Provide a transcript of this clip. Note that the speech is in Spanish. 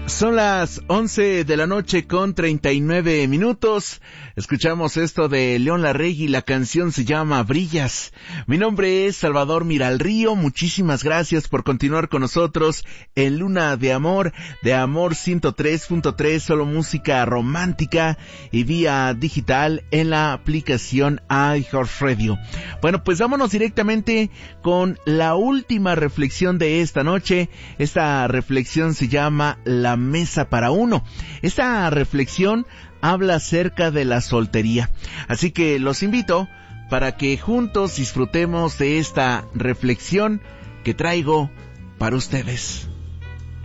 Son las 11 de la noche con 39 minutos. Escuchamos esto de León Larregui, la canción se llama Brillas. Mi nombre es Salvador Miralrío, muchísimas gracias por continuar con nosotros en Luna de Amor 103.3, solo música romántica y vía digital en la aplicación iHeartRadio. Bueno, pues vámonos directamente con la última reflexión de esta noche. Esta reflexión se llama La Mesa para Uno. Esta reflexión habla acerca de la soltería. Así que los invito para que juntos disfrutemos de esta reflexión que traigo para ustedes.